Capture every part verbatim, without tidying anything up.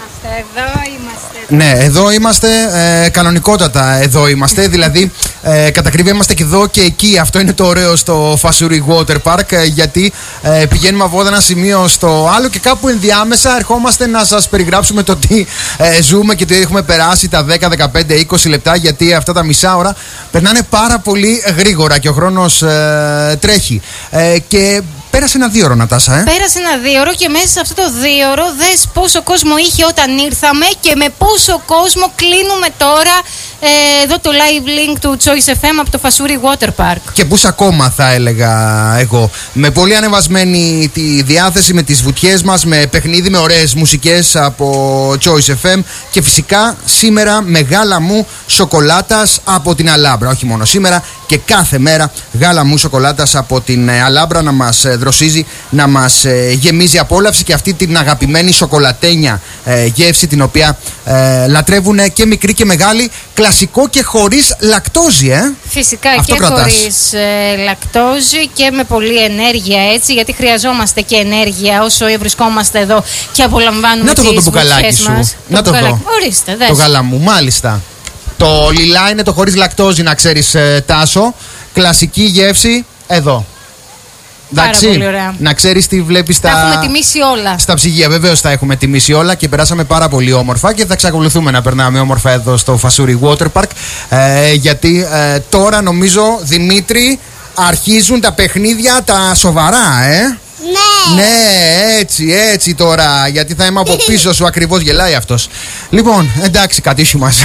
Εδώ είμαστε. Ναι, εδώ είμαστε, ε, κανονικότατα εδώ είμαστε. Δηλαδή, ε, κατά ακρίβεια είμαστε και εδώ και εκεί. Αυτό είναι το ωραίο στο Φασούρι Water Park. Ε, γιατί ε, πηγαίνουμε από ένα σημείο στο άλλο και κάπου ενδιάμεσα ερχόμαστε να σας περιγράψουμε το τι ε, ζούμε και τι έχουμε περάσει τα δέκα, δεκαπέντε, είκοσι λεπτά. Γιατί αυτά τα μισά ώρα περνάνε πάρα πολύ γρήγορα και ο χρόνος ε, τρέχει. Ε, και πέρασε ένα δύο ώρο, Νατάσα, ε. Πέρασε ένα δύο ώρο και μέσα σε αυτό το δύο ώρο δες πόσο κόσμο είχε όταν ήρθαμε και με πόσο κόσμο κλείνουμε τώρα ε, εδώ το live link του Choice εφ εμ από το Φασούρι Water Park. Και πούς ακόμα, θα έλεγα εγώ. Με πολύ ανεβασμένη τη διάθεση, με τις βουτιές μας, με παιχνίδι, με ωραίες μουσικές από Choice εφ εμ και φυσικά σήμερα με γάλα μου σοκολάτας από την Αλάμπρα. Όχι μόνο σήμερα, και κάθε μέρα γάλα μου σοκολάτας από την Αλάμπρα να μας δροσίζει, να μας γεμίζει απόλαυση και αυτή την αγαπημένη σοκολατένια γεύση την οποία ε, λατρεύουν και μικροί και μεγάλοι. Κλασικό και χωρίς λακτόζη, ε. Φυσικά. Αυτό και κρατάς. χωρίς ε, λακτόζη και με πολλή ενέργεια, έτσι, γιατί χρειαζόμαστε και ενέργεια όσο βρισκόμαστε εδώ και απολαμβάνουμε τις βουτιές μας. Να το δω το μπουκαλάκι σου. Να το δω. Ορίστε, δες. Το γάλα μου, μάλιστα. Το λιλά είναι το χωρίς λακτόζη, να ξέρεις, ε, Τάσο. Κλασική γεύση εδώ. Πάρα Εντάξει, πολύ ωραία. να ξέρεις τι βλέπεις στα... Τα έχουμε τιμήσει όλα. Στα ψυγεία, βεβαίως τα έχουμε τιμήσει όλα και περάσαμε πάρα πολύ όμορφα και θα εξακολουθούμε να περνάμε όμορφα εδώ στο Φασούρι Water Park. Ε, γιατί ε, τώρα νομίζω, Δημήτρη, αρχίζουν τα παιχνίδια τα σοβαρά, ε. Ναι. Ναι, έτσι, έτσι τώρα. Γιατί θα είμαι από πίσω σου, ακριβώς γελάει αυτός. Λοιπόν, εντάξει, κατήσου μας.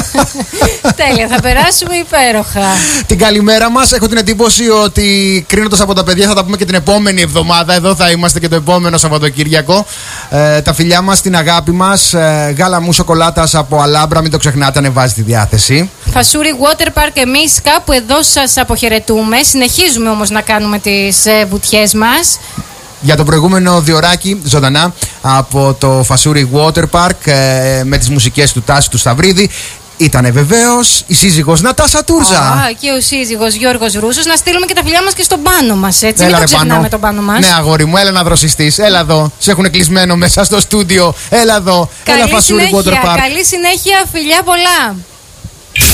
Τέλεια, θα περάσουμε υπέροχα. Την καλημέρα μας. Έχω την εντύπωση ότι κρίνοντας από τα παιδιά θα τα πούμε και την επόμενη εβδομάδα. Εδώ θα είμαστε και το επόμενο Σαββατοκύριακο. Ε, τα φιλιά μας, την αγάπη μας. Ε, γάλα μου σοκολάτας από Αλάμπρα, μην το ξεχνάτε, ανεβάζει τη διάθεση. Φασούρι Water Park, εμείς κάπου εδώ σας αποχαιρετούμε. Συνεχίζουμε όμως να κάνουμε τις ε, βουτιές μας. Για το προηγούμενο διωράκι ζωντανά από το Φασούρι Water Park ε, με τις μουσικές του Τάση του Σταυρίδη ήτανε βεβαίως η σύζυγος Νατάσα Τούρζα. Α, και ο σύζυγος Γιώργος Ρούσος. Να στείλουμε και τα φιλιά μας και στον Πάνο μας, έτσι. Έλα, μην ρε, το ξεχνάμε Πάνο. τον Πάνο μας. Ναι, αγόρι μου, έλα να δροσιστείς. Έλα εδώ. Σε έχουν κλεισμένο μέσα στο στούντιο. Έλα εδώ. Καλή Έλα, Φασούρι συνέχεια, Water Park. καλή συνέχεια, φιλιά πολλά.